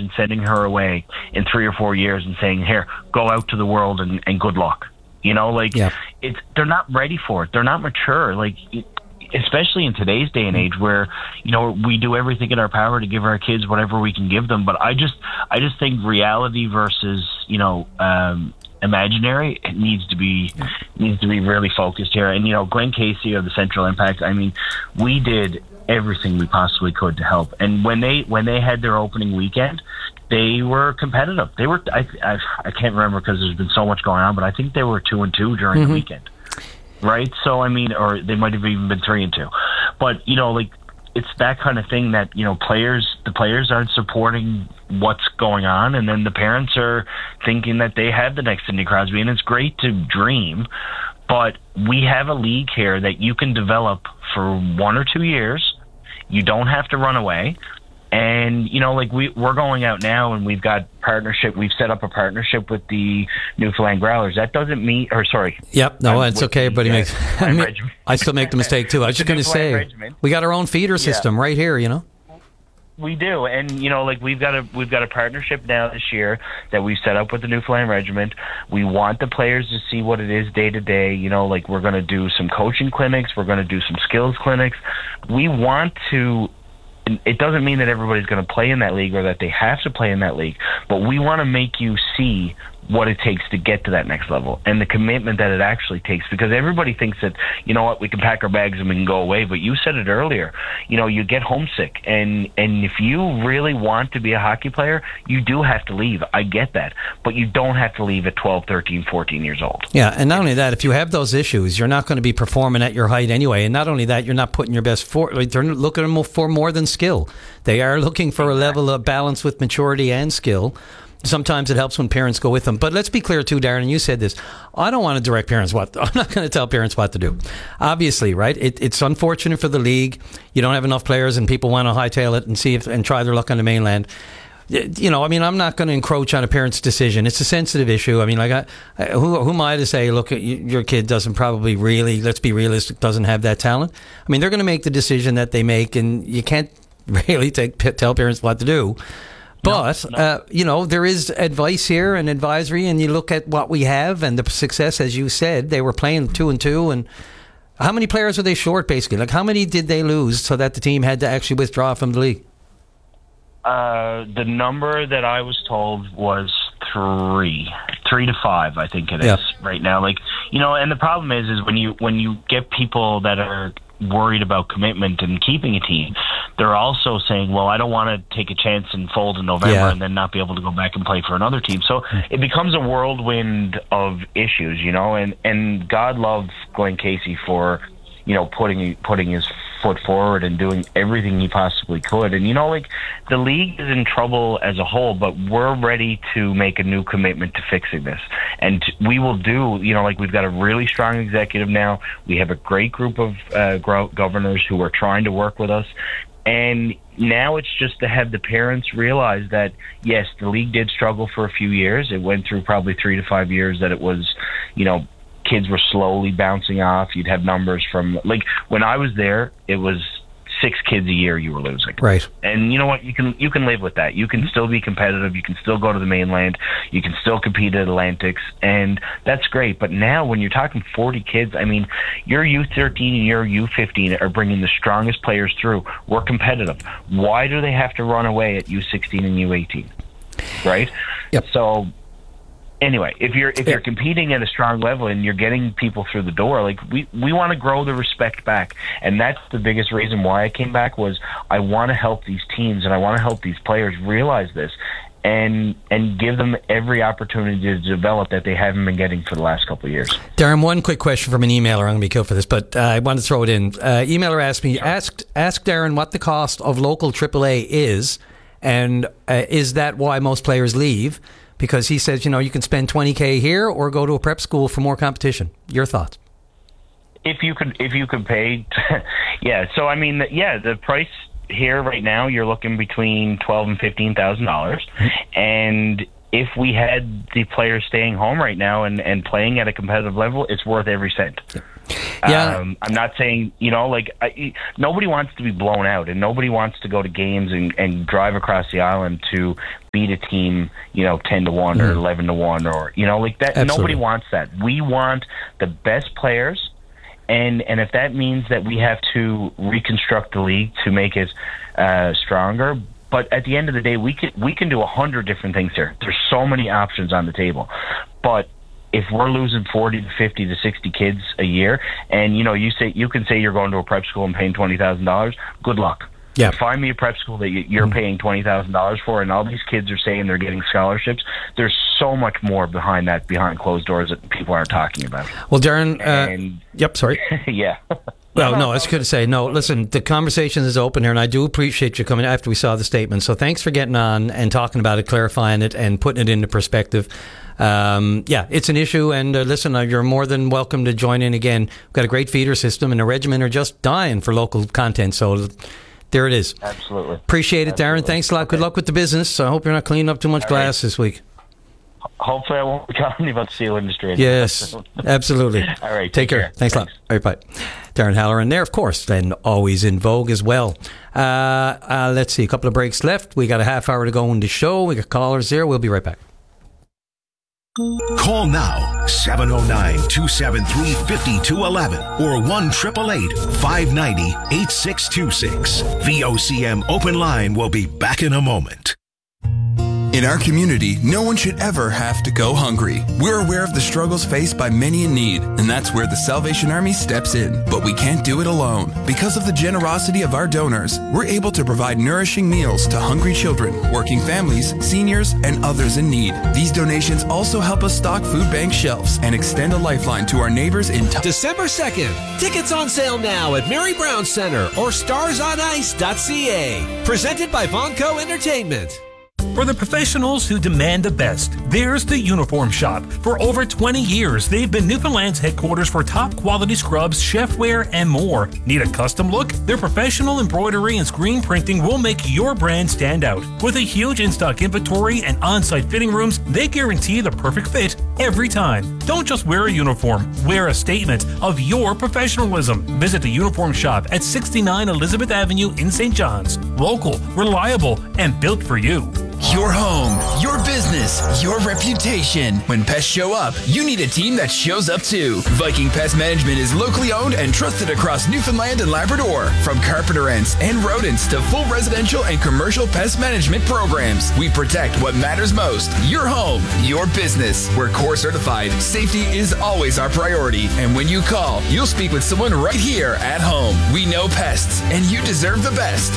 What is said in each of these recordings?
and sending her away in 3 or 4 years and saying, here, go out to the world and good luck. You know, like, they're not ready for it. They're not mature. Like, especially in today's day and age where, you know, we do everything in our power to give our kids whatever we can give them. But I just think reality versus, you know, imaginary, it needs to be really focused here. And, you know, Glenn Casey or the Central Impact, I mean, we did everything we possibly could to help. And when they had their opening weekend, they were competitive. They were, I can't remember because there's been so much going on, but I think they were 2-2 during the weekend. Right? So, I mean, or they might have even been 3-2. But, you know, like, it's that kind of thing that, you know, the players aren't supporting what's going on, and then the parents are thinking that they have the next Sidney Crosby, and it's great to dream, but we have a league here that you can develop for 1 or 2 years. You don't have to run away. And, you know, like we're going out now and we've set up a partnership with the Newfoundland Growlers. That doesn't mean, Yep, no, it's okay. Everybody makes, I still make the mistake too. I was just going to say, Regiment. We got our own feeder system right here, you know? We do. And, you know, like we've got a partnership now this year that we've set up with the Newfoundland Regiment. We want the players to see what it is day to day. You know, like we're going to do some coaching clinics. We're going to do some skills clinics. We want to, it doesn't mean that everybody's going to play in that league or that they have to play in that league, but we want to make you see what it takes to get to that next level and the commitment that it actually takes, because everybody thinks that, you know what, we can pack our bags and we can go away. But you said it earlier, you know, you get homesick, and if you really want to be a hockey player, you do have to leave. I get that, but you don't have to leave at 12, 13, 14 years old. Yeah, and not only that, if you have those issues, you're not going to be performing at your height anyway, and not only that, you're not putting your best forward. Like, they're looking for more than skill. They are looking for a level of balance with maturity and skill. Sometimes it helps when parents go with them. But let's be clear too, Darren, and you said this, I don't want to direct parents I'm not going to tell parents what to do. Obviously, right? It's unfortunate for the league. You don't have enough players and people want to hightail it and try their luck on the mainland. You know, I mean, I'm not going to encroach on a parent's decision. It's a sensitive issue. I mean, like, who am I to say, look, your kid doesn't probably really, let's be realistic, doesn't have that talent? I mean, they're going to make the decision that they make, and you can't really tell parents what to do. But, you know, there is advice here and advisory, and you look at what we have and the success, as you said, they were playing 2-2, and how many players were they short, basically? Like, how many did they lose so that the team had to actually withdraw from the league? The number that I was told was 3 to 5, I think it is right now. Like, you know, and the problem is when you get people that are worried about commitment and keeping a team, they're also saying, well, I don't want to take a chance and fold in November and then not be able to go back and play for another team. So it becomes a whirlwind of issues, you know, and God love Glenn Casey for, you know, putting his foot forward and doing everything he possibly could. And, you know, like, the league is in trouble as a whole, but we're ready to make a new commitment to fixing this. And we will do, you know, like, we've got a really strong executive now. We have a great group of governors who are trying to work with us. And now it's just to have the parents realize that, yes, the league did struggle for a few years. It went through probably 3 to 5 years that it was, you know, kids were slowly bouncing off. You'd have numbers from, like, when I was there, it was 6 kids a year you were losing. Right. And you know what? You can live with that. You can still be competitive. You can still go to the mainland. You can still compete at Atlantics, and that's great. But now when you're talking 40 kids, I mean, your U13 and your U15 are bringing the strongest players through. We're competitive. Why do they have to run away at U16 and U18? Right? Yep. So anyway, if you're competing at a strong level and you're getting people through the door, like, we want to grow the respect back. And that's the biggest reason why I came back, was I want to help these teams and I want to help these players realize this and give them every opportunity to develop that they haven't been getting for the last couple of years. Darren, one quick question from an emailer. I'm going to be killed for this, but I wanted to throw it in. Emailer asked me, ask Darren what the cost of local AAA is, and is that why most players leave? Because he says, you know, you can spend $20,000 here or go to a prep school for more competition. Your thoughts? If you could pay, yeah. So I mean, the price here right now, you're looking between $12,000 and $15,000, and if we had the players staying home right now and playing at a competitive level, it's worth every cent. Yeah. I'm not saying, nobody wants to be blown out, and nobody wants to go to games and drive across the island to beat a team, 10-1 or 11-1 or, like that. Absolutely. Nobody wants that. We want the best players, and if that means that we have to reconstruct the league to make it stronger. But at the end of the day, we can do 100 different things here. There's so many options on the table. But if we're losing 40 to 50 to 60 kids a year, and you can say you're going to a prep school and paying $20,000, good luck. Yeah. Find me a prep school that you're paying $20,000 for, and all these kids are saying they're getting scholarships. There's so much more behind closed doors that people aren't talking about. Well, Darren, yep, sorry. Yeah. Well, no, I was going to say, listen, the conversation is open here, and I do appreciate you coming after we saw the statement. So thanks for getting on and talking about it, clarifying it, and putting it into perspective. It's an issue, and listen, you're more than welcome to join in again. We've got a great feeder system, and the regiment are just dying for local content, so there it is. Absolutely. Appreciate it, Darren. Thanks a lot. Good luck with the business. I hope you're not cleaning up too much glass this week. Hopefully I won't be talking about the steel industry anymore. Yes, absolutely. All right. Take care. Thanks a lot. All right, bye. Darren Halloran there, of course, then always in vogue as well. Let's see, a couple of breaks left. We got a half hour to go in the show. We got callers there. We'll be right back. Call now, 709-273-5211 or 1-888-590-8626. VOCM Open Line will be back in a moment. In our community, no one should ever have to go hungry. We're aware of the struggles faced by many in need, and that's where the Salvation Army steps in. But we can't do it alone. Because of the generosity of our donors, we're able to provide nourishing meals to hungry children, working families, seniors, and others in need. These donations also help us stock food bank shelves and extend a lifeline to our neighbors in December 2nd. Tickets on sale now at Mary Brown Center or starsonice.ca. Presented by Vonco Entertainment. For the professionals who demand the best, there's the Uniform Shop. For over 20 years, they've been Newfoundland's headquarters for top quality scrubs, chefware, and more. Need a custom look? Their professional embroidery and screen printing will make your brand stand out. With a huge in-stock inventory and on-site fitting rooms, they guarantee the perfect fit every time. Don't just wear a uniform, wear a statement of your professionalism. Visit the Uniform Shop at 69 Elizabeth Avenue in St. John's. Local, reliable, and built for you. Your home, your business, your reputation. When pests show up, you need a team that shows up too. Viking Pest Management is locally owned and trusted across Newfoundland and Labrador. From carpenter ants and rodents to full residential and commercial pest management programs, we protect what matters most. Your home, your business. We're CORE certified. Safety is always our priority. And when you call, you'll speak with someone right here at home. We know pests, and you deserve the best.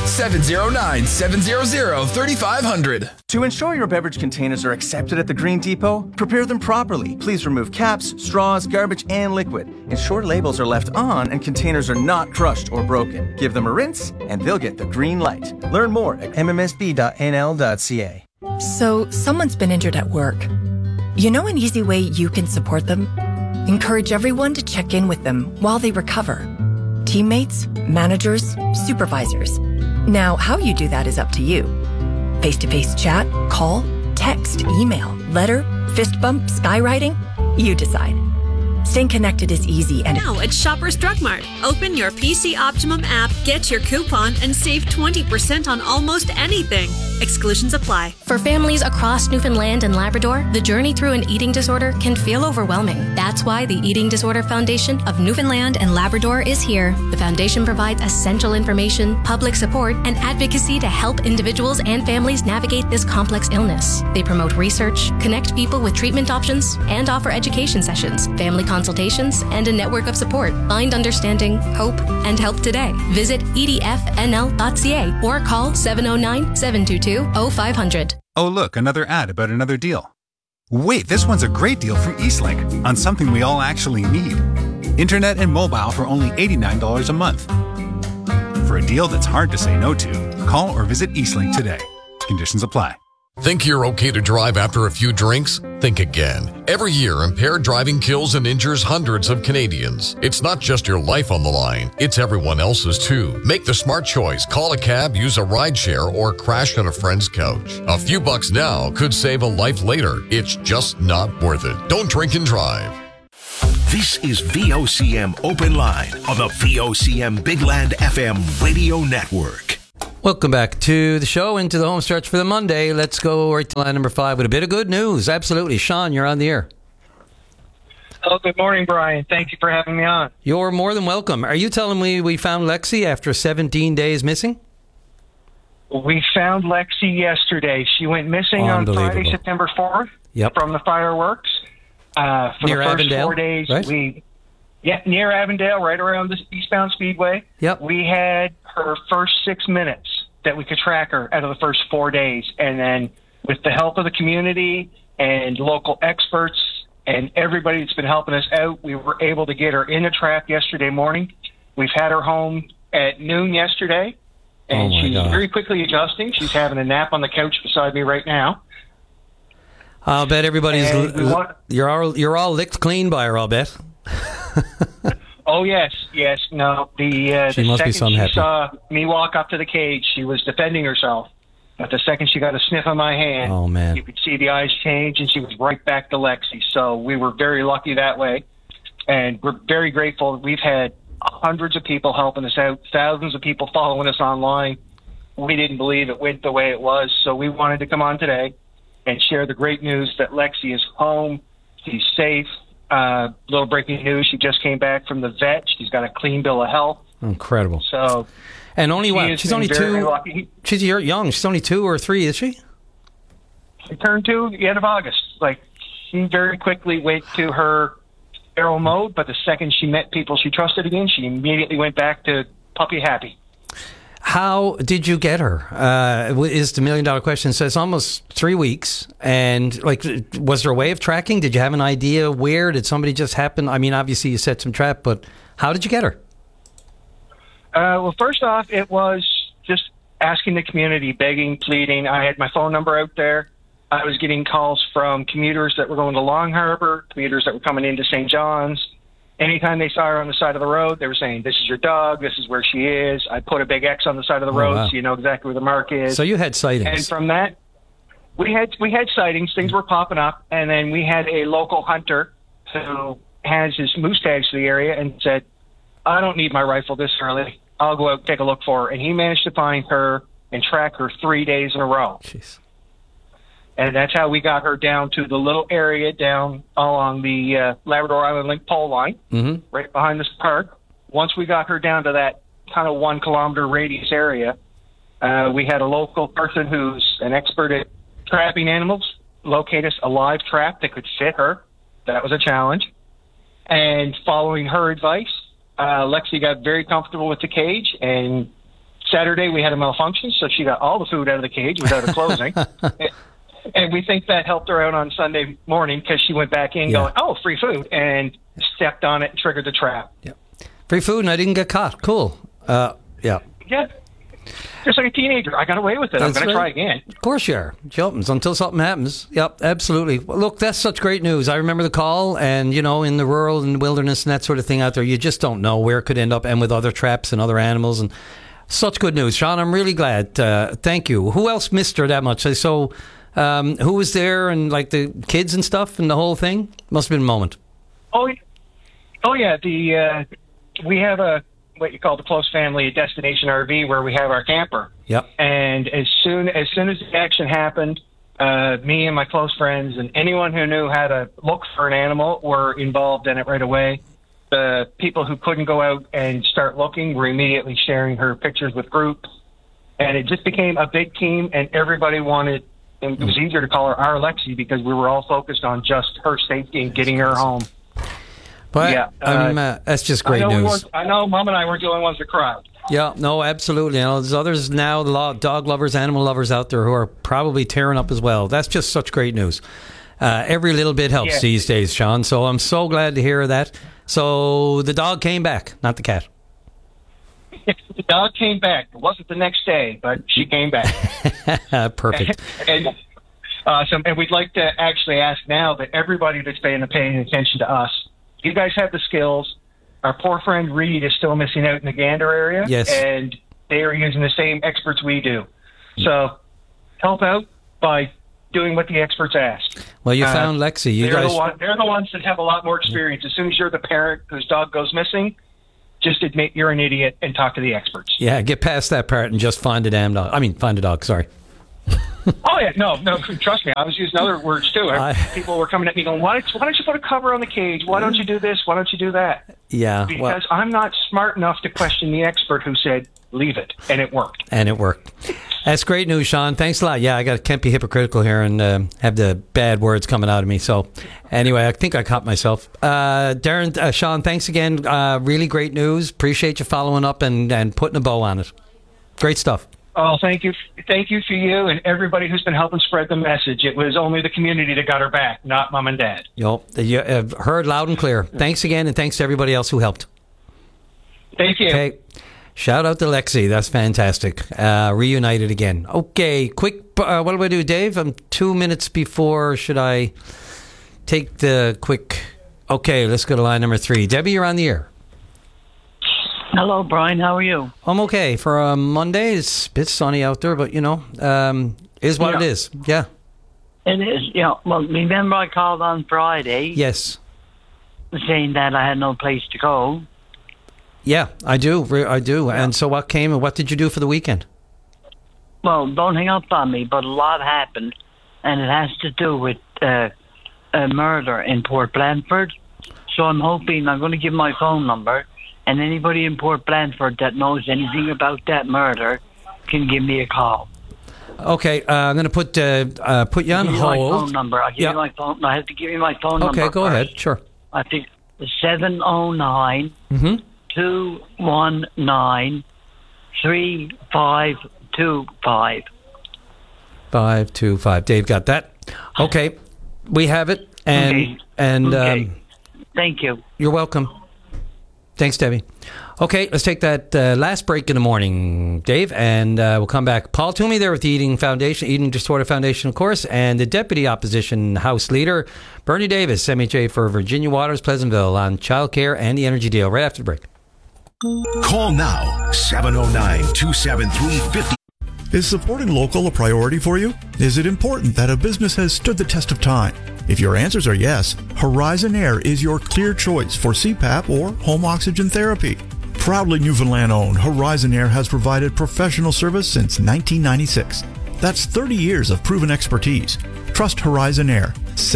709-700-3500. To ensure your beverage containers are accepted at the Green Depot, prepare them properly. Please remove caps, straws, garbage, and liquid. Ensure labels are left on and containers are not crushed or broken. Give them a rinse and they'll get the green light. Learn more at mmsb.nl.ca. So, someone's been injured at work. You know an easy way you can support them? Encourage everyone to check in with them while they recover. Teammates, managers, supervisors. Now, how you do that is up to you. Face-to-face chat, call, text, email, letter, fist bump, skywriting? You decide. Staying connected is easy and now at Shoppers Drug Mart. Open your PC Optimum app, get your coupon, and save 20% on almost anything. Exclusions apply. For families across Newfoundland and Labrador, the journey through an eating disorder can feel overwhelming. That's why the Eating Disorder Foundation of Newfoundland and Labrador is here. The foundation provides essential information, public support, and advocacy to help individuals and families navigate this complex illness. They promote research, connect people with treatment options, and offer education sessions, family consultations, and a network of support. Find understanding, hope, and help today. Visit edfnl.ca or call 709-722-0500. Oh, look, another ad about another deal. Wait, this one's a great deal from Eastlink on something we all actually need. Internet and mobile for only $89 a month. For a deal that's hard to say no to, call or visit Eastlink today. Conditions apply. Think you're okay to drive after a few drinks? Think again. Every year, impaired driving kills and injures hundreds of Canadians. It's not just your life on the line, it's everyone else's too. Make the smart choice. Call a cab, use a rideshare, or crash on a friend's couch. A few bucks now could save a life later. It's just not worth it. Don't drink and drive. This is VOCM Open Line on the VOCM Big Land FM radio network. Welcome back to the show, into the home stretch for the Monday. Let's go right to line number 5 with a bit of good news. Absolutely. Sean, you're on the air. Oh, good morning, Brian. Thank you for having me on. You're more than welcome. Are you telling me we found Lexi after 17 days missing? We found Lexi yesterday. She went missing on Friday, September 4th from the fireworks. For near the first Avondale, 4 days, right? Near Avondale, right around the eastbound Speedway. Yep. We had her first 6 minutes that we could track her out of the first 4 days. And then with the help of the community and local experts and everybody that's been helping us out, we were able to get her in a trap yesterday morning. We've had her home at noon yesterday, and she's very quickly adjusting. She's having a nap on the couch beside me right now. I'll bet everybody's... You're all licked clean by her, I'll bet. Oh, yes. No, the second she saw me walk up to the cage, she was defending herself. But the second she got a sniff on my hand, you could see the eyes change, and she was right back to Lexi. So we were very lucky that way. And we're very grateful. We've had hundreds of people helping us out, thousands of people following us online. We didn't believe it went the way it was, so we wanted to come on today and share the great news that Lexi is home. She's safe. Little breaking news, she just came back from the vet. She's got a clean bill of health. Incredible. So, and only what? She's only 2. Lucky. She's young. She's only 2 or 3, is she? She turned 2 the end of August. She very quickly went to her feral mode, but the second she met people she trusted again, she immediately went back to puppy happy. How did you get her? Is the $1 million question. So it's almost 3 weeks. And was there a way of tracking? Did you have an idea where? Did somebody just happen? I mean, obviously you set some trap, but how did you get her? Well, first off, it was just asking the community, begging, pleading. I had my phone number out there. I was getting calls from commuters that were going to Long Harbor, commuters that were coming into St. John's. Anytime they saw her on the side of the road, they were saying, "This is your dog. This is where she is." I put a big X on the side of the road so you know exactly where the mark is. So you had sightings. And from that, we had sightings. Things were popping up. And then we had a local hunter who has his moose tags to the area and said, "I don't need my rifle this early. I'll go out and take a look for her." And he managed to find her and track her 3 days in a row. Jeez. And that's how we got her down to the little area down along the Labrador Island Link pole line, right behind this park. Once we got her down to that kind of 1 kilometer radius area, we had a local person who's an expert at trapping animals locate us a live trap that could fit her. That was a challenge. And following her advice, Lexi got very comfortable with the cage, and Saturday we had a malfunction, so she got all the food out of the cage without it closing. And we think that helped her out on Sunday morning because she went back in going, "Oh, free food," and stepped on it and triggered the trap. Yeah. Free food and I didn't get caught. Cool. Yeah. Just like a teenager. I got away with it. I'm going to try again. Of course you are. Until something happens. Yep, absolutely. Well, look, that's such great news. I remember the call, and, in the rural and wilderness and that sort of thing out there, you just don't know where it could end up, and with other traps and other animals. And such good news. Sean, I'm really glad. Thank you. Who else missed her that much? So... who was there, and the kids and stuff and the whole thing? Must have been a moment. Oh yeah. We have what you call the close family, a destination RV where we have our camper. Yep. And as soon as the action happened, me and my close friends and anyone who knew how to look for an animal were involved in it right away. The people who couldn't go out and start looking were immediately sharing her pictures with groups, and it just became a big team, and everybody wanted. It was easier to call her our Lexi because we were all focused on just her safety and getting her home. But that's just great news. I know Mom and I weren't the only ones that cried. Yeah, no, absolutely. There's others now, dog lovers, animal lovers out there who are probably tearing up as well. That's just such great news. Every little bit helps these days, Sean. So I'm so glad to hear that. So the dog came back, not the cat. The dog came back. It wasn't the next day, but she came back. Perfect. And we'd like to actually ask now that everybody that's paying attention to us, you guys have the skills. Our poor friend Reed is still missing out in the Gander area. Yes. And they are using the same experts we do. So help out by doing what the experts ask. Well, you found Lexi. They're the ones that have a lot more experience. As soon as you're the parent whose dog goes missing, just admit you're an idiot and talk to the experts. Yeah, get past that part and just find a damn dog. I mean, find a dog, sorry. Oh, yeah, no, trust me. I was using other words, too. People were coming at me going, why don't you put a cover on the cage? Why don't you do this? Why don't you do that? Yeah. Because I'm not smart enough to question the expert who said, leave it. And it worked. That's great news, Sean. Thanks a lot. Yeah, I can't be hypocritical here and have the bad words coming out of me. So anyway, I think I caught myself. Darren, Sean, thanks again. Really great news. Appreciate you following up and putting a bow on it. Great stuff. Oh, thank you. Thank you for you and everybody who's been helping spread the message. It was only the community that got her back, not Mom and Dad. You heard loud and clear. Thanks again, and thanks to everybody else who helped. Thank you. Okay. Shout out to Lexi. That's fantastic. Reunited again. Okay, quick. What do I do, Dave? I'm 2 minutes before. Should I take the quick... Okay, let's go to line number 3. Debbie, you're on the air. Hello, Brian. How are you? I'm okay. For a Monday, it's a bit sunny out there, but, is what it is. Yeah. It is, yeah. Well, remember I called on Friday? Yes. Saying that I had no place to go. Yeah, I do. Yeah. And so what came and what did you do for the weekend? Well, don't hang up on me, but a lot happened, and it has to do with a murder in Port Blandford. So I'm hoping I'm going to give my phone number, and anybody in Port Blandford that knows anything about that murder can give me a call. Okay, I'm going to put you on hold. My phone number. I'll give you my phone. I have to give you my phone number. Okay, go ahead. Sure. I think 709 219 3525. 525. Dave got that. Okay, we have it. And thank you. You're welcome. Thanks, Debbie. Okay, let's take that last break in the morning, Dave, and we'll come back. Paul Toomey there with the Eating Disorder Foundation, of course, and the Deputy Opposition House Leader, Bernie Davis, MHA for Virginia Waters, Pleasantville, on childcare and the energy deal, right after the break. Call now, 709-273-50. Is supporting local a priority for you? Is it important that a business has stood the test of time? If your answers are yes, Horizon Air is your clear choice for CPAP or home oxygen therapy. Proudly Newfoundland-owned, Horizon Air has provided professional service since 1996. That's 30 years of proven expertise. Trust Horizon Air.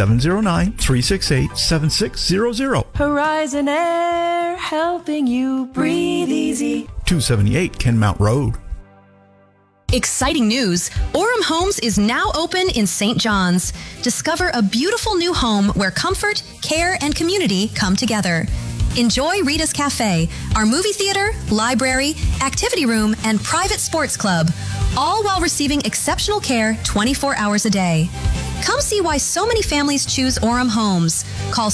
709-368-7600. Horizon Air, helping you breathe easy. 278 Kenmount Road. Exciting news! Orem Homes is now open in St. John's. Discover a beautiful new home where comfort, care, and community come together. Enjoy Rita's Cafe, our movie theater, library, activity room, and private sports club, all while receiving exceptional care 24 hours a day. Come see why so many families choose Orem Homes. Call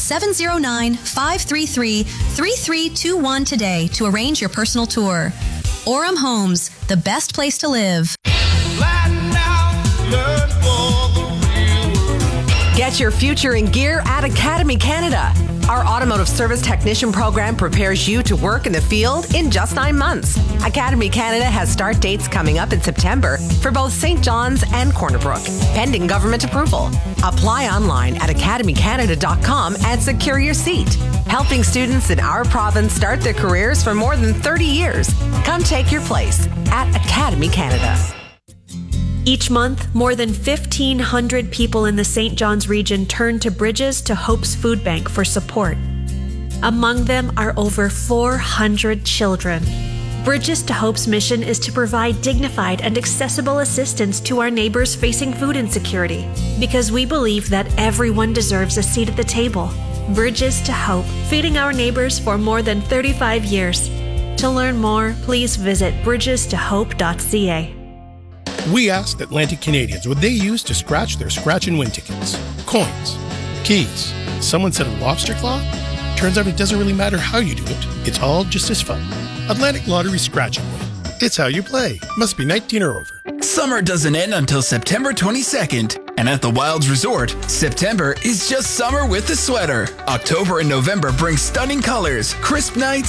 709-533-3321 today to arrange your personal tour. Orem Homes, the best place to live. Get your future in gear at Academy Canada. Our automotive service technician program prepares you to work in the field in just 9 months. Academy Canada has start dates coming up in September for both St. John's and Corner Brook, pending government approval. Apply online at academycanada.com and secure your seat. Helping students in our province start their careers for more than 30 years. Come take your place at Academy Canada. Each month, more than 1,500 people in the St. John's region turn to Bridges to Hope's Food Bank for support. Among them are over 400 children. Bridges to Hope's mission is to provide dignified and accessible assistance to our neighbors facing food insecurity, because we believe that everyone deserves a seat at the table. Bridges to Hope, feeding our neighbors for more than 35 years. To learn more, please visit bridgestohope.ca. We asked Atlantic Canadians what they use to scratch their scratch and win tickets. Coins. Keys. Someone said a lobster claw? Turns out it doesn't really matter how you do it. It's all just as fun. Atlantic Lottery Scratch and Win. It's how you play. Must be 19 or over. Summer doesn't end until September 22nd. And at the Wilds Resort, September is just summer with the sweater. October and November bring stunning colors, crisp nights,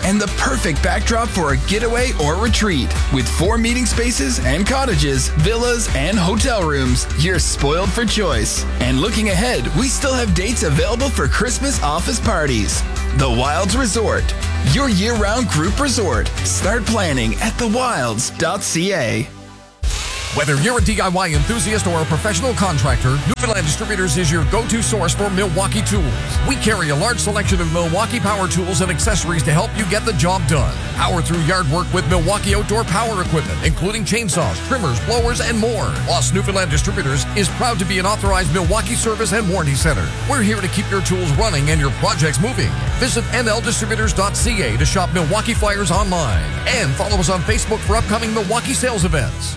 and the perfect backdrop for a getaway or retreat. With 4 meeting spaces and cottages, villas, and hotel rooms, you're spoiled for choice. And looking ahead, we still have dates available for Christmas office parties. The Wilds Resort, your year-round group resort. Start planning at thewilds.ca. Whether you're a DIY enthusiast or a professional contractor, Newfoundland Distributors is your go-to source for Milwaukee tools. We carry a large selection of Milwaukee power tools and accessories to help you get the job done. Power through yard work with Milwaukee outdoor power equipment, including chainsaws, trimmers, blowers, and more. Plus, Newfoundland Distributors is proud to be an authorized Milwaukee service and warranty center. We're here to keep your tools running and your projects moving. Visit mldistributors.ca to shop Milwaukee flyers online. And follow us on Facebook for upcoming Milwaukee sales events.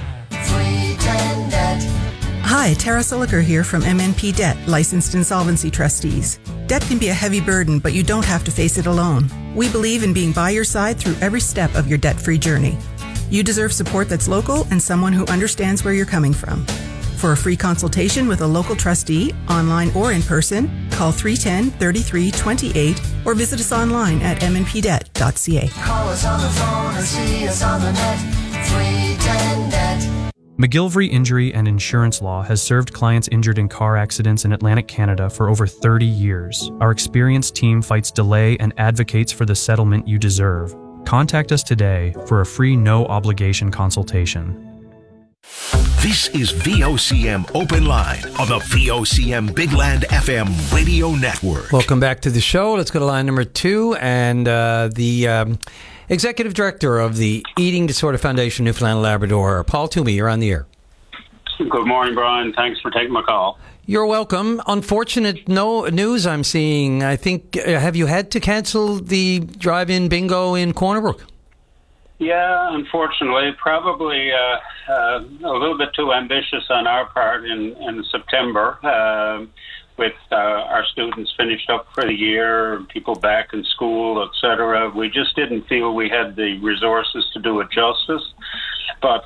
Hi, Tara Siliker here from MNP Debt, licensed insolvency trustees. Debt can be a heavy burden, but you don't have to face it alone. We believe in being by your side through every step of your debt-free journey. You deserve support that's local and someone who understands where you're coming from. For a free consultation with a local trustee, online or in person, call 310-3328 or visit us online at mnpdebt.ca. Call us on the phone or see us on the net. 310-NET. McGillivray Injury and Insurance Law has served clients injured in car accidents in Atlantic Canada for over 30 years. Our experienced team fights delay and advocates for the settlement you deserve. Contact us today for a free no-obligation consultation. This is VOCM Open Line on the VOCM Big Land FM radio network. Welcome back to the show. Let's go to line number 2. And the Executive Director of the Eating Disorder Foundation, Newfoundland and Labrador, Paul Toomey, you're on the air. Good morning, Brian. Thanks for taking my call. You're welcome. Unfortunate news I'm seeing. I think, have you had to cancel the drive-in bingo in Corner Brook? Yeah, unfortunately, probably a little bit too ambitious on our part in September. With our students finished up for the year, people back in school, etc. We just didn't feel we had the resources to do it justice. But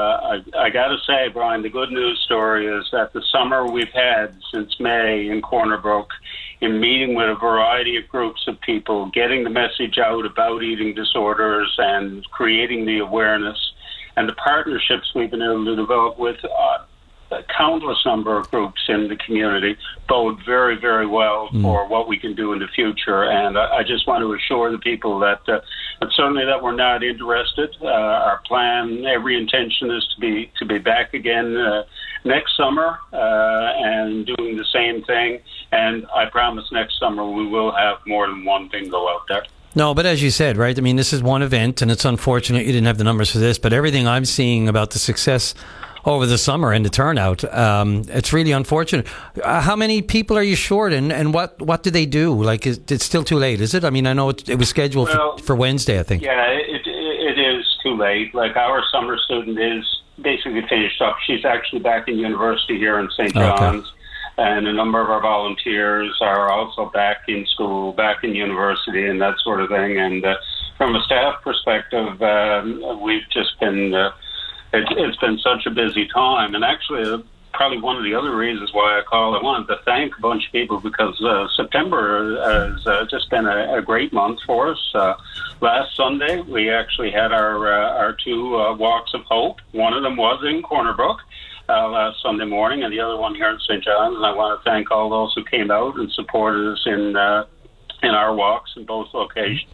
I got to say, Brian, the good news story is that the summer we've had since May in Corner Brook, in meeting with a variety of groups of people, getting the message out about eating disorders and creating the awareness, and the partnerships we've been able to develop with a countless number of groups in the community bode very, very well for what we can do in the future. And I just want to assure the people that certainly that we're not interested. Our plan, every intention is to be back again next summer and doing the same thing. And I promise next summer we will have more than one bingo out there. No, but as you said, right, I mean, this is one event, and it's unfortunate you didn't have the numbers for this, but everything I'm seeing about the success over the summer and the turnout, it's really unfortunate. How many people are you short, and what do they do? Like, it's still too late, is it? I mean, I know it was scheduled for Wednesday, I think. Yeah, it is too late. Like, our summer student is basically finished up. She's actually back in university here in St. John's. Okay. And a number of our volunteers are also back in school, back in university, and that sort of thing. And from a staff perspective, we've just been... It's been such a busy time. And actually, probably one of the other reasons why I called, I wanted to thank a bunch of people because September has just been a great month for us. Last Sunday, we actually had our 2 walks of hope. One of them was in Corner Brook last Sunday morning, and the other one here in St. John's. And I want to thank all those who came out and supported us in our walks in both locations.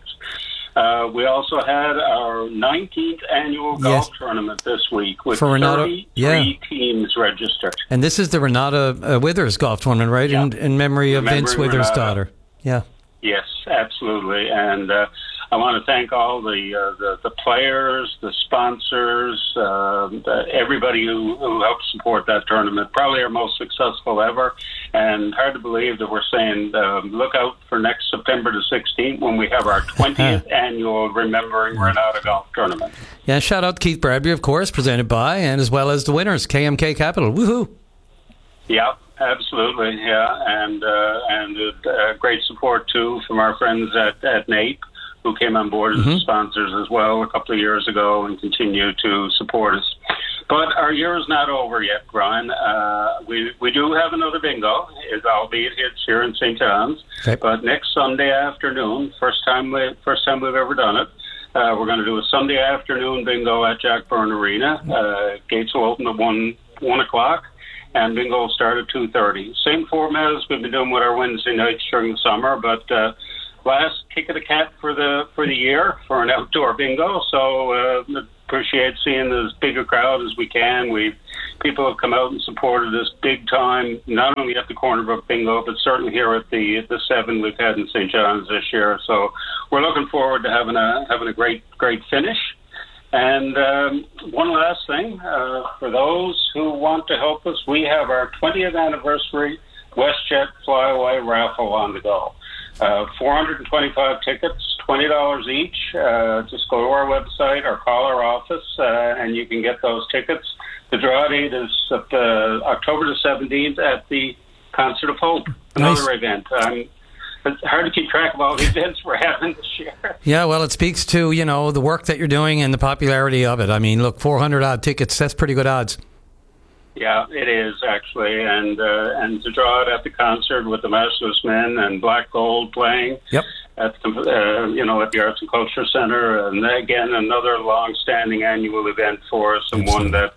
We also had our 19th annual golf tournament this week with 33 teams registered. And this is the Renata Withers golf tournament, right? Yeah. In memory of Vince Withers' daughter. Yeah. Yes, absolutely. And I want to thank all the players, the sponsors, everybody who helped support that tournament. Probably our most successful ever. And hard to believe that we're saying look out for next September the 16th when we have our 20th annual Remembering Renata Golf Tournament. Yeah, shout out Keith Bradbury, of course, presented by, and as well as the winners, KMK Capital. Woohoo! Yeah, absolutely. Yeah, and great support, too, from our friends at NAPE, who came on board as sponsors as well a couple of years ago and continue to support us. But our year is not over yet, Brian. We do have another bingo, albeit it's here in St. John's. Okay. But next Sunday afternoon, first time we've ever done it, we're going to do a Sunday afternoon bingo at Jack Byrne Arena. Gates will open at 1 o'clock, and bingo will start at 2:30. Same format as we've been doing with our Wednesday nights during the summer, but last kick of the cat for the year for an outdoor bingo. So appreciate seeing as big a crowd as we can. People have come out and supported us big time, not only at the Corner Brook Bingo, but certainly here at the 7 we've had in St. John's this year. So we're looking forward to having a great finish. And one last thing, for those who want to help us, we have our 20th anniversary WestJet Flyaway raffle on the go. 425 tickets, $20 each. Just go to our website or call our office, and you can get those tickets. The draw date is October the 17th at the Concert of Hope, another event. It's hard to keep track of all the events we're having this year. Yeah, well, it speaks to, the work that you're doing and the popularity of it. I mean, look, 400-odd tickets, that's pretty good odds. Yeah, it is actually, and to draw it at the concert with the Masterless Men and Black Gold playing at the at the Arts and Culture Center, and again another long-standing annual event for us, and one that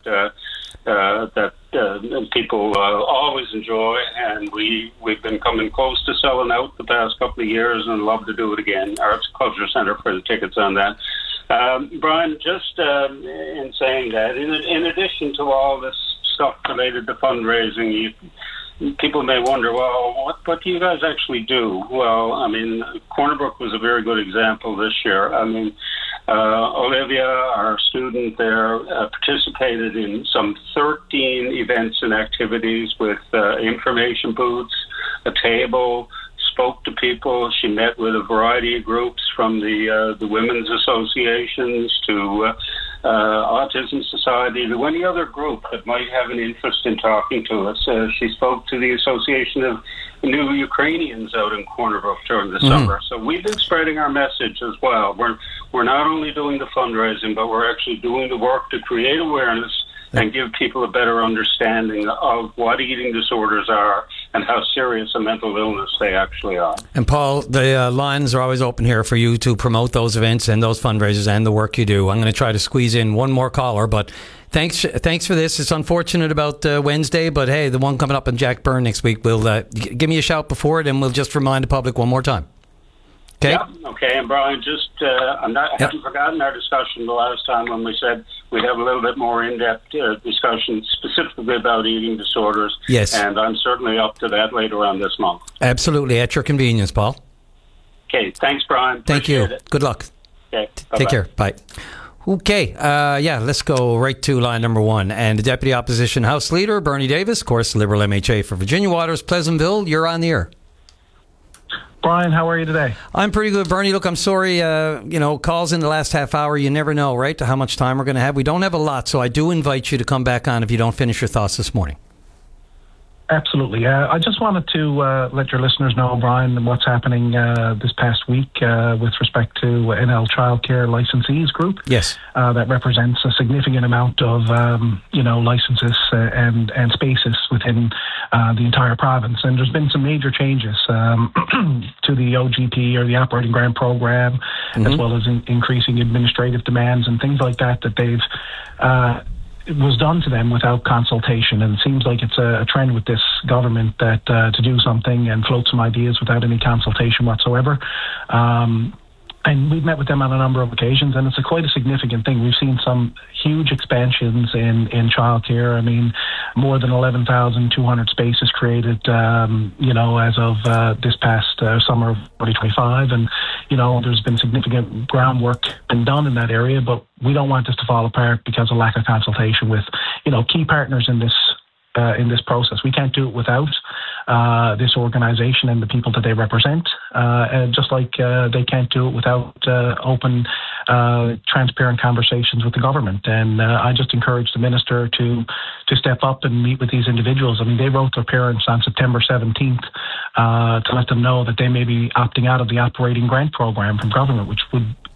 people always enjoy, and we've been coming close to selling out the past couple of years, and love to do it again. Arts and Culture Center for the tickets on that. Brian, just in saying that, in addition to all this stuff related to fundraising, people may wonder, well, what do you guys actually do? Well, I mean, Corner Brook was a very good example this year. I mean, Olivia, our student there, participated in some 13 events and activities with information booths, a table, spoke to people. She met with a variety of groups from the women's associations to Autism Society, to any other group that might have an interest in talking to us. She spoke to the Association of New Ukrainians out in Corner Brook during the summer. So we've been spreading our message as well. We're not only doing the fundraising, but we're actually doing the work to create awareness and give people a better understanding of what eating disorders are and how serious a mental illness they actually are. And Paul, the lines are always open here for you to promote those events and those fundraisers and the work you do. I'm going to try to squeeze in one more caller, but thanks for this. It's unfortunate about Wednesday, but hey, the one coming up in Jack Byrne next week, we'll give me a shout before it, and we'll just remind the public one more time. Okay. Yeah, okay. And Brian, just I haven't forgotten our discussion the last time when we said we'd have a little bit more in-depth discussion specifically about eating disorders. Yes. And I'm certainly up to that later on this month. Absolutely. At your convenience, Paul. Okay. Thanks, Brian. Thank you. Appreciate it. Good luck. Okay. Take care. Bye. Okay, let's go right to line number 1. And the Deputy Opposition House Leader, Bernie Davis, of course, Liberal MHA for Virginia Waters, Pleasantville, you're on the air. Brian, how are you today? I'm pretty good, Bernie. Look, I'm sorry, calls in the last half hour, you never know, right, to how much time we're going to have. We don't have a lot, so I do invite you to come back on if you don't finish your thoughts this morning. Absolutely. I just wanted to let your listeners know, Brian, what's happening this past week with respect to NL Childcare Licensees Group. Yes. That represents a significant amount of, licenses and spaces within the entire province. And there's been some major changes to the OGP, or the Operating Grant Program, as well as increasing administrative demands and things like that they've was done to them without consultation. And it seems like it's a trend with this government that to do something and float some ideas without any consultation whatsoever. And we've met with them on a number of occasions, and it's quite a significant thing. We've seen some huge expansions in childcare. I mean, more than 11,200 spaces created, as of this past summer of 2025. And, there's been significant groundwork been done in that area, but we don't want this to fall apart because of lack of consultation with, key partners in this process. We can't do it without this organization and the people that they represent, just like they can't do it without open, transparent conversations with the government. And I just encourage the minister to step up and meet with these individuals. I mean, they wrote their parents on September 17th to let them know that they may be opting out of the Operating Grant Program from government, which would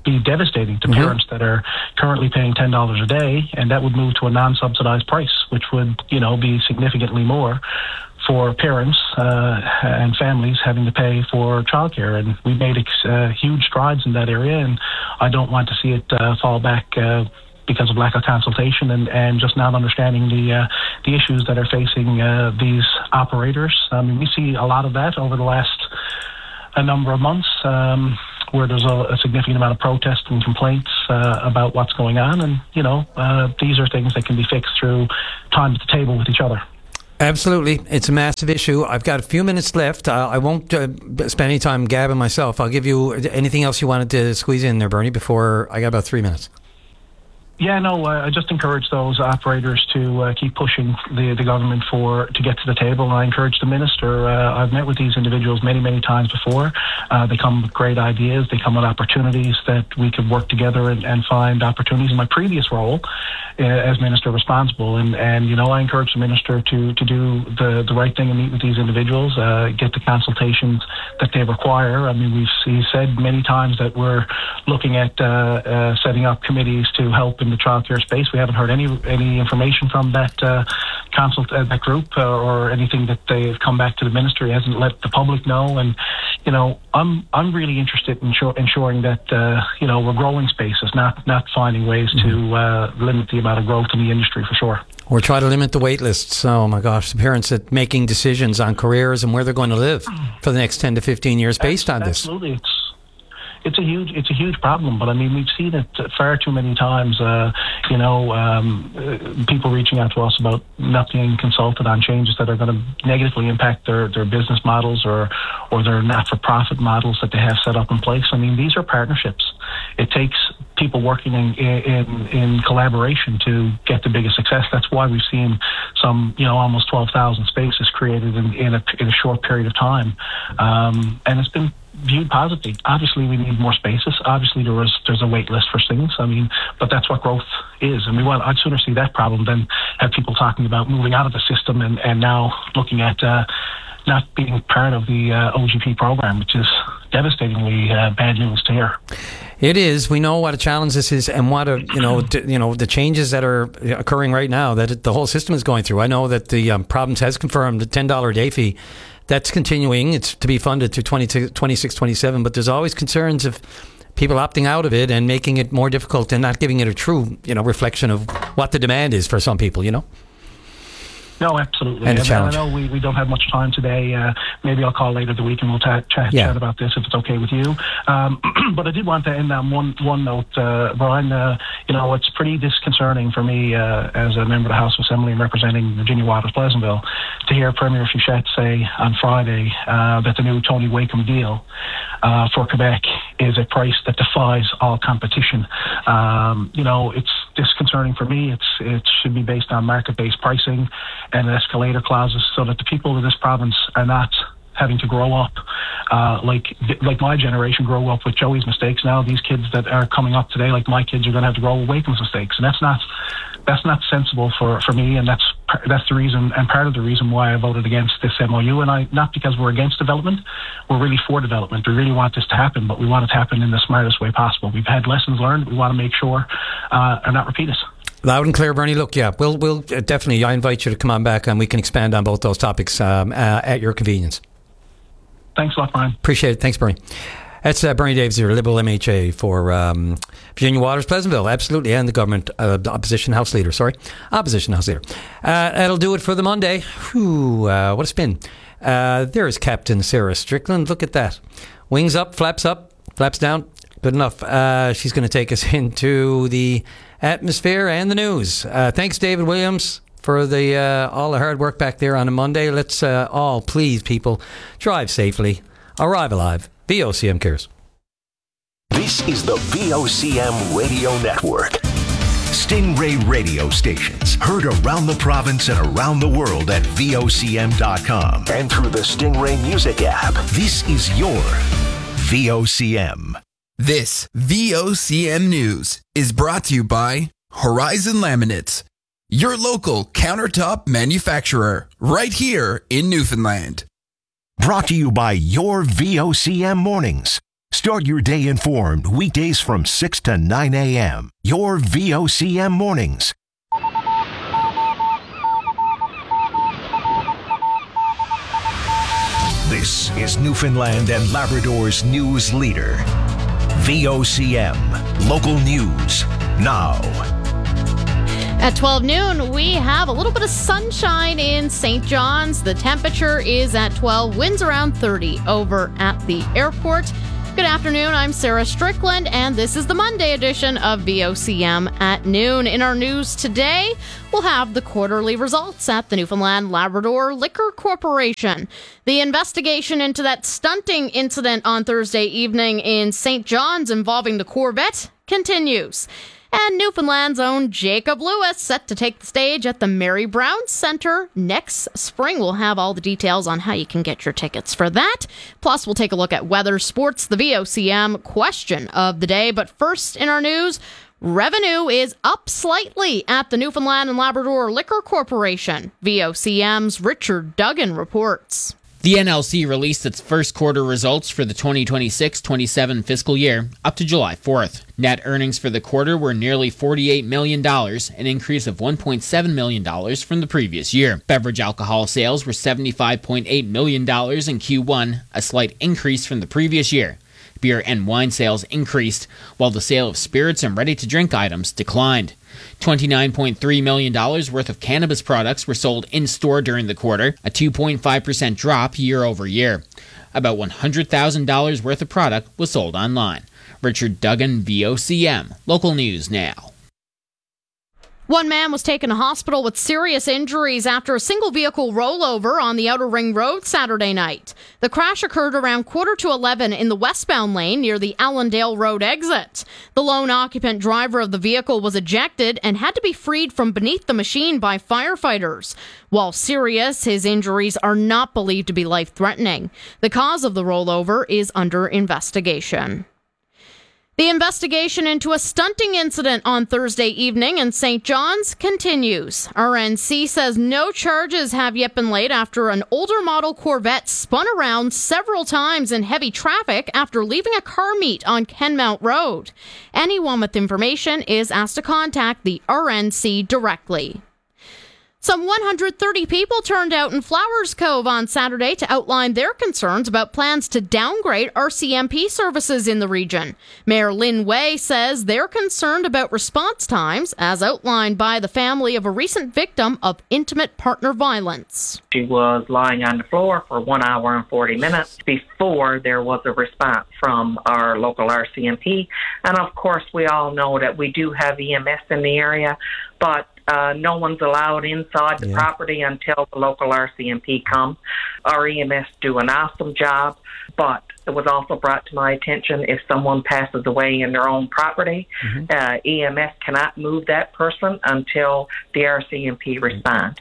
be devastating to parents that are currently paying $10 a day, and that would move to a non-subsidized price, which would, be significantly more for parents and families having to pay for childcare. And we made huge strides in that area, and I don't want to see it fall back because of lack of consultation and just not understanding the issues that are facing these operators. I mean, we see a lot of that over the last a number of months, where there's a significant amount of protest and complaints about what's going on. And, these are things that can be fixed through time at the table with each other. Absolutely. It's a massive issue. I've got a few minutes left. I won't spend any time gabbing myself. I'll give you anything else you wanted to squeeze in there, Bernie, before I got about 3 minutes. Yeah, no, I just encourage those operators to keep pushing the government to get to the table. And I encourage the minister. I've met with these individuals many, many times before. They come with great ideas. They come with opportunities that we could work together and find opportunities. In my previous role as minister responsible, and I encourage the minister to do the right thing and meet with these individuals, get the consultations that they require. I mean, we've said many times that we're looking at setting up committees to help in the childcare space. We haven't heard any information from that that group or anything that they've come back to the ministry. Hasn't let the public know. And I'm really interested in ensuring that we're growing spaces, not finding ways to limit the amount of growth in the industry, for sure. Or try to limit the wait lists. Oh my gosh, the parents that making decisions on careers and where they're going to live for the next 10 to 15 years based on this. Absolutely. It's a huge problem, but I mean, we've seen it far too many times. People reaching out to us about not being consulted on changes that are going to negatively impact their business models or their not-for-profit models that they have set up in place. I mean, these are partnerships. It takes people working in collaboration to get the biggest success. That's why we've seen some, almost 12,000 spaces created in a short period of time, and it's been viewed positively. Obviously, we need more spaces. Obviously, there's a wait list for things. I mean, but that's what growth is, and I'd sooner see that problem than have people talking about moving out of the system and now looking at not being part of the OGP program, which is devastatingly bad news to hear. It is. We know what a challenge this is, and what the changes that are occurring right now that the whole system is going through. I know that the province has confirmed the $10 a day fee. That's continuing. It's to be funded to 26, 27, but there's always concerns of people opting out of it and making it more difficult and not giving it a true, reflection of what the demand is for some people, No, absolutely. And a challenge. I know we don't have much time today. Maybe I'll call later the week and we'll chat about this if it's okay with you. But I did want to end on one note, Brian. It's pretty disconcerting for me as a member of the House of Assembly and representing Virginia Waters Pleasantville to hear Premier Fichette say on Friday that the new Tony Wakeham deal for Quebec is a price that defies all competition. It's disconcerting for me. It should be based on market-based pricing and escalator clauses so that the people of this province are not having to grow up like my generation grew up with Joey's mistakes. Now these kids that are coming up today, like my kids, are going to have to grow with Wakeham's mistakes, and that's not sensible for me, and that's the reason and part of the reason why I voted against this MOU. And not because we're against development, we're really for development. We really want this to happen, but we want it to happen in the smartest way possible. We've had lessons learned. We want to make sure are not repeated. Loud and clear, Bernie. Look, we'll definitely. I invite you to come on back and we can expand on both those topics at your convenience. Thanks a lot, Brian. Appreciate it. Thanks, Bernie. That's Bernie Davies here, Liberal MHA for Virginia Waters Pleasantville. Absolutely. And the government, opposition house leader. That'll do it for the Monday. Whew, what a spin. There's Captain Sarah Strickland. Look at that. Wings up, flaps down. Good enough. She's going to take us into the atmosphere and the news. Thanks, David Williams, for all the hard work back there on a Monday. Let's all, please, people, drive safely, arrive alive. VOCM cares. This is the VOCM Radio Network. Stingray radio stations heard around the province and around the world at VOCM.com and through the Stingray Music app. This is your VOCM. This VOCM News is brought to you by Horizon Laminates, your local countertop manufacturer, right here in Newfoundland. Brought to you by your VOCM Mornings. Start your day informed weekdays from 6 to 9 a.m. Your VOCM mornings. This is Newfoundland and Labrador's news leader. VOCM, local news, now. At 12 noon, we have a little bit of sunshine in St. John's. The temperature is at 12, winds around 30 over at the airport. Good afternoon, I'm Sarah Strickland, and this is the Monday edition of VOCM at noon. In our news today, we'll have the quarterly results at the Newfoundland Labrador Liquor Corporation. The investigation into that stunting incident on Thursday evening in St. John's involving the Corvette continues. And Newfoundland's own Jacob Lewis set to take the stage at the Mary Brown Centre next spring. We'll have all the details on how you can get your tickets for that. Plus, we'll take a look at weather, sports, the VOCM question of the day. But first in our news, revenue is up slightly at the Newfoundland and Labrador Liquor Corporation. VOCM's Richard Duggan reports. The NLC released its first quarter results for the 2026-27 fiscal year up to July 4th. Net earnings for the quarter were nearly $48 million, an increase of $1.7 million from the previous year. Beverage alcohol sales were $75.8 million in Q1, a slight increase from the previous year. Beer and wine sales increased, while the sale of spirits and ready-to-drink items declined. $29.3 million worth of cannabis products were sold in-store during the quarter, a 2.5% drop year over year. About $100,000 worth of product was sold online. Richard Duggan, VOCM, local news now. One man was taken to hospital with serious injuries after a single-vehicle rollover on the Outer Ring Road Saturday night. The crash occurred around 11:15 in the westbound lane near the Allendale Road exit. The lone occupant driver of the vehicle was ejected and had to be freed from beneath the machine by firefighters. While serious, his injuries are not believed to be life-threatening. The cause of the rollover is under investigation. The investigation into a stunting incident on Thursday evening in St. John's continues. RNC says no charges have yet been laid after an older model Corvette spun around several times in heavy traffic after leaving a car meet on Kenmount Road. Anyone with information is asked to contact the RNC directly. Some 130 people turned out in Flowers Cove on Saturday to outline their concerns about plans to downgrade RCMP services in the region. Mayor Lynn Way says they're concerned about response times, as outlined by the family of a recent victim of intimate partner violence. She was lying on the floor for 1 hour and 40 minutes before there was a response from our local RCMP. And of course, we all know that we do have EMS in the area, but no one's allowed inside the property until the local RCMP come. Our EMS do an awesome job, but it was also brought to my attention if someone passes away in their own property, EMS cannot move that person until the RCMP respond.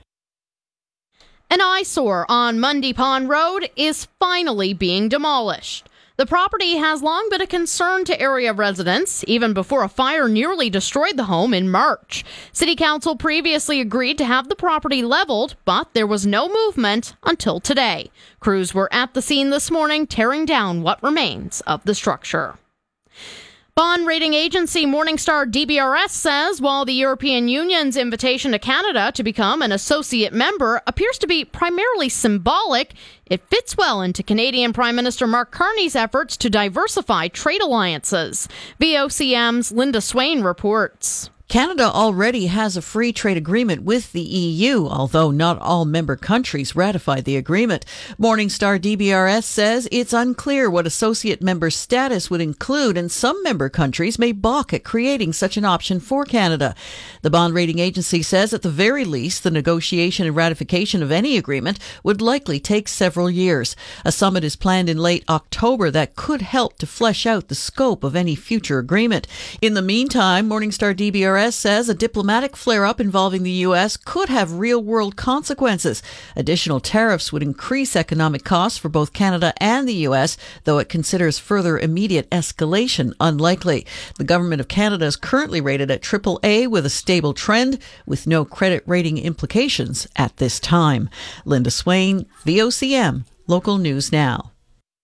An eyesore on Mundy Pond Road is finally being demolished. The property has long been a concern to area residents, even before a fire nearly destroyed the home in March. City Council previously agreed to have the property leveled, but there was no movement until today. Crews were at the scene this morning, tearing down what remains of the structure. Bond rating agency Morningstar DBRS says while the European Union's invitation to Canada to become an associate member appears to be primarily symbolic, it fits well into Canadian Prime Minister Mark Carney's efforts to diversify trade alliances. VOCM's Linda Swain reports. Canada already has a free trade agreement with the EU, although not all member countries ratified the agreement. Morningstar DBRS says it's unclear what associate member status would include, and some member countries may balk at creating such an option for Canada. The bond rating agency says at the very least, the negotiation and ratification of any agreement would likely take several years. A summit is planned in late October that could help to flesh out the scope of any future agreement. In the meantime, Morningstar DBRS says a diplomatic flare-up involving the U.S. could have real-world consequences. Additional tariffs would increase economic costs for both Canada and the U.S., though it considers further immediate escalation unlikely. The Government of Canada is currently rated at AAA with a stable trend, with no credit rating implications at this time. Linda Swain, VOCM, Local News Now.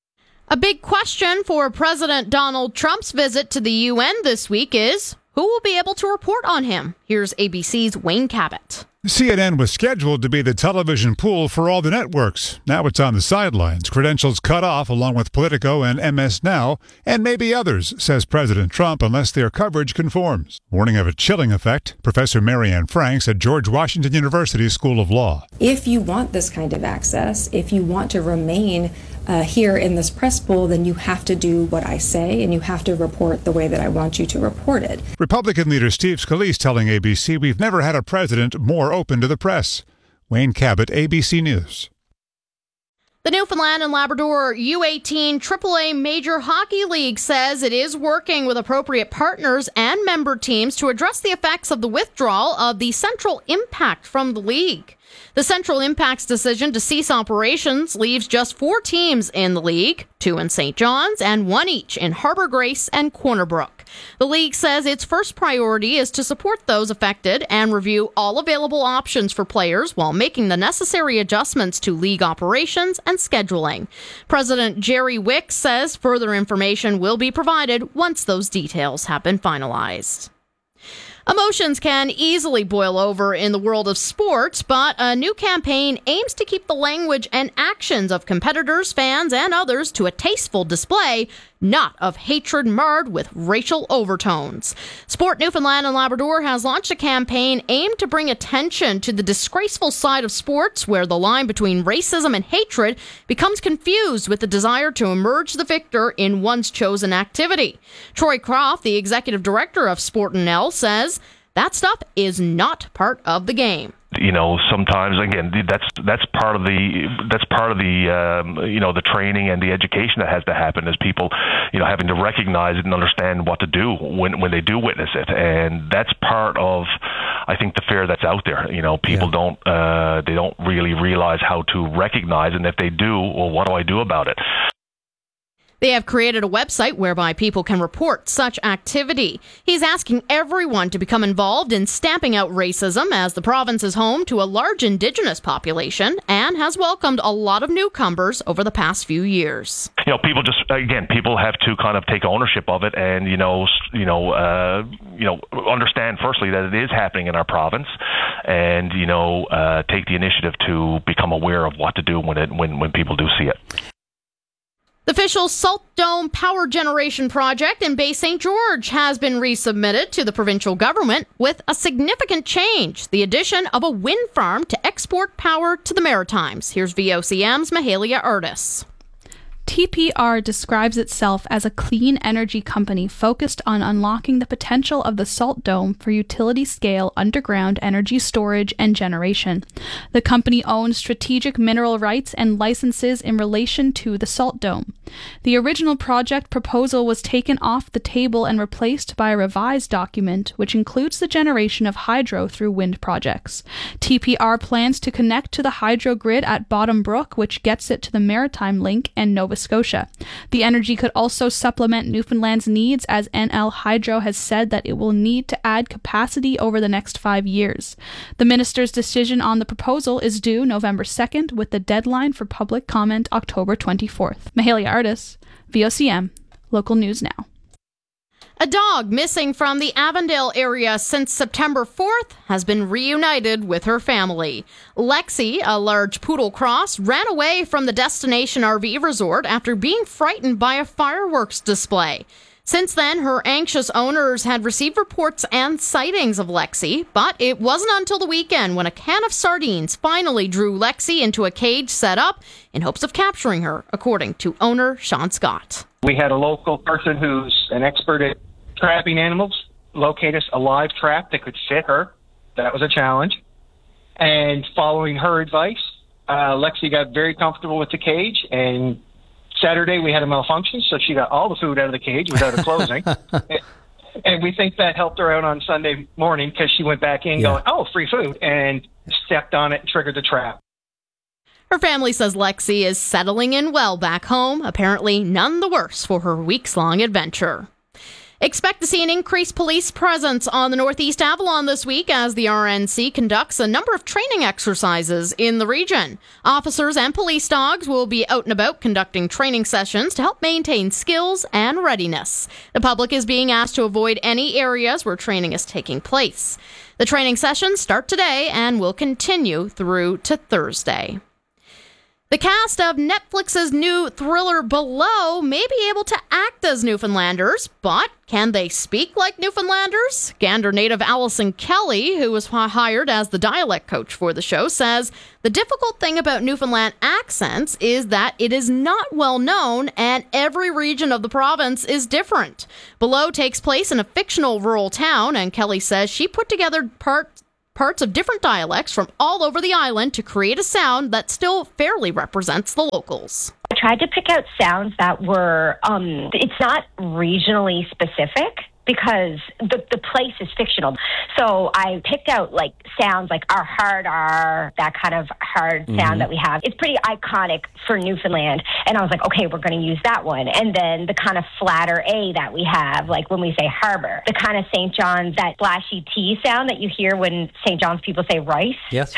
A big question for President Donald Trump's visit to the UN this week is who will be able to report on him? Here's ABC's Wayne Cabot. CNN was scheduled to be the television pool for all the networks. Now it's on the sidelines. Credentials cut off along with Politico and MS Now, and maybe others, says President Trump, unless their coverage conforms. Warning of a chilling effect, Professor Marianne Franks at George Washington University School of Law. If you want this kind of access, if you want to remain here in this press pool, then you have to do what I say and you have to report the way that I want you to report it. Republican leader Steve Scalise telling ABC we've never had a president more open to the press. Wayne Cabot, ABC News. The Newfoundland and Labrador U18 AAA Major Hockey League says it is working with appropriate partners and member teams to address the effects of the withdrawal of the Central Impact from the league. The Central Impact's decision to cease operations leaves just 4 teams in the league, 2 in St. John's and 1 each in Harbour Grace and Corner Brook. The league says its first priority is to support those affected and review all available options for players while making the necessary adjustments to league operations and scheduling. President Jerry Wicks says further information will be provided once those details have been finalized. Emotions can easily boil over in the world of sports, but a new campaign aims to keep the language and actions of competitors, fans, and others to a tasteful display, not of hatred marred with racial overtones. Sport Newfoundland and Labrador has launched a campaign aimed to bring attention to the disgraceful side of sports where the line between racism and hatred becomes confused with the desire to emerge the victor in one's chosen activity. Troy Croft, the executive director of Sport NL, says that stuff is not part of the game. You know, sometimes again, that's part of the the training and the education that has to happen is people, having to recognize it and understand what to do when they do witness it, and that's part of, I think, the fear that's out there. People don't really realize how to recognize, and if they do, well, what do I do about it? They have created a website whereby people can report such activity. He's asking everyone to become involved in stamping out racism as the province is home to a large Indigenous population and has welcomed a lot of newcomers over the past few years. People people have to kind of take ownership of it and, understand firstly that it is happening in our province and, take the initiative to become aware of what to do when people do see it. The official Salt Dome power generation project in Bay St. George has been resubmitted to the provincial government with a significant change, the addition of a wind farm to export power to the Maritimes. Here's VOCM's Mahalia Artis. TPR describes itself as a clean energy company focused on unlocking the potential of the Salt Dome for utility-scale underground energy storage and generation. The company owns strategic mineral rights and licenses in relation to the Salt Dome. The original project proposal was taken off the table and replaced by a revised document, which includes the generation of hydro through wind projects. TPR plans to connect to the hydro grid at Bottom Brook, which gets it to the Maritime Link and Nova Scotia. The energy could also supplement Newfoundland's needs, as NL Hydro has said that it will need to add capacity over the next 5 years. The minister's decision on the proposal is due November 2nd, with the deadline for public comment October 24th. Mahalia Artis, VOCM, Local News Now. A dog missing from the Avondale area since September 4th has been reunited with her family. Lexi, a large poodle cross, ran away from the destination RV resort after being frightened by a fireworks display. Since then, her anxious owners had received reports and sightings of Lexi, but it wasn't until the weekend when a can of sardines finally drew Lexi into a cage set up in hopes of capturing her, according to owner Sean Scott. We had a local person who's an expert at trapping animals locate us a live trap that could fit her. That was a challenge. And following her advice, Lexi got very comfortable with the cage, and Saturday we had a malfunction, so she got all the food out of the cage without her closing. And we think that helped her out on Sunday morning because she went back in going, oh, free food, and stepped on it and triggered the trap. Her family says Lexi is settling in well back home, apparently none the worse for her weeks-long adventure. Expect to see an increased police presence on the Northeast Avalon this week as the RNC conducts a number of training exercises in the region. Officers and police dogs will be out and about conducting training sessions to help maintain skills and readiness. The public is being asked to avoid any areas where training is taking place. The training sessions start today and will continue through to Thursday. The cast of Netflix's new thriller Below may be able to act as Newfoundlanders, but can they speak like Newfoundlanders? Gander native Allison Kelly, who was hired as the dialect coach for the show, says the difficult thing about Newfoundland accents is that it is not well known and every region of the province is different. Below takes place in a fictional rural town, and Kelly says she put together parts of different dialects from all over the island to create a sound that still fairly represents the locals. I tried to pick out sounds that were, it's not regionally specific because the place is fictional. So I picked out like sounds like our hard R, that kind of hard sound that we have. It's pretty iconic for Newfoundland. And I was like, okay, we're going to use that one. And then the kind of flatter A that we have, like when we say harbor, the kind of St. John's, that flashy T sound that you hear when St. John's people say rice. Yes.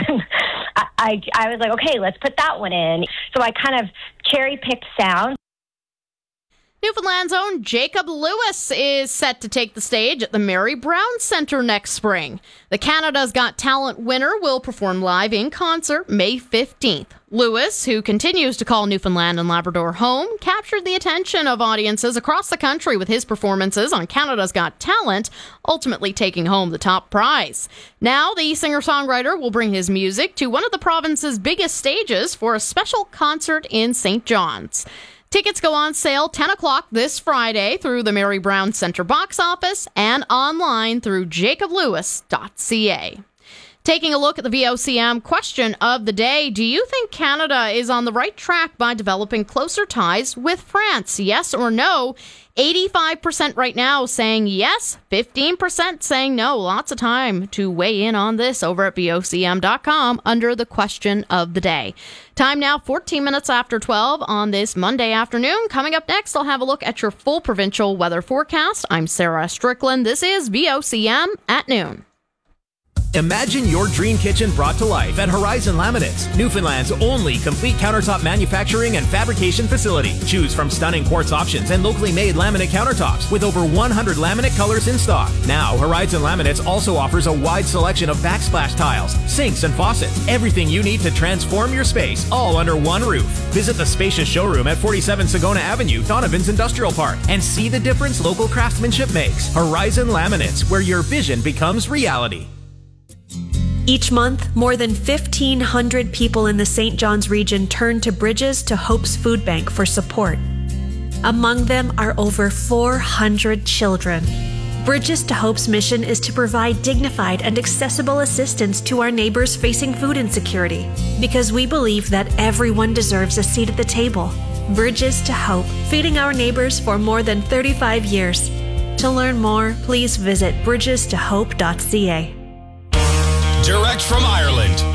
I was like, okay, let's put that one in. So I kind of cherry-picked sounds. Newfoundland's own Jacob Lewis is set to take the stage at the Mary Brown Centre next spring. The Canada's Got Talent winner will perform live in concert May 15th. Lewis, who continues to call Newfoundland and Labrador home, captured the attention of audiences across the country with his performances on Canada's Got Talent, ultimately taking home the top prize. Now, the singer-songwriter will bring his music to one of the province's biggest stages for a special concert in St. John's. Tickets go on sale 10 o'clock this Friday through the Mary Brown Centre box office and online through jacoblewis.ca. Taking a look at the VOCM question of the day, do you think Canada is on the right track by developing closer ties with France? Yes or no? 85% right now saying yes, 15% saying no. Lots of time to weigh in on this over at VOCM.com under the question of the day. Time now, 14 minutes after 12 on this Monday afternoon. Coming up next, I'll have a look at your full provincial weather forecast. I'm Sarah Strickland. This is VOCM at noon. Imagine your dream kitchen brought to life at Horizon Laminates, Newfoundland's only complete countertop manufacturing and fabrication facility. Choose from stunning quartz options and locally made laminate countertops with over 100 laminate colors in stock. Now, Horizon Laminates also offers a wide selection of backsplash tiles, sinks, and faucets. Everything you need to transform your space, all under one roof. Visit the spacious showroom at 47 Sagona Avenue, Donovan's Industrial Park, and see the difference local craftsmanship makes. Horizon Laminates, where your vision becomes reality. Each month, more than 1,500 people in the St. John's region turn to Bridges to Hope's Food Bank for support. Among them are over 400 children. Bridges to Hope's mission is to provide dignified and accessible assistance to our neighbors facing food insecurity, because we believe that everyone deserves a seat at the table. Bridges to Hope, feeding our neighbors for more than 35 years. To learn more, please visit bridgestohope.ca. Direct from Ireland,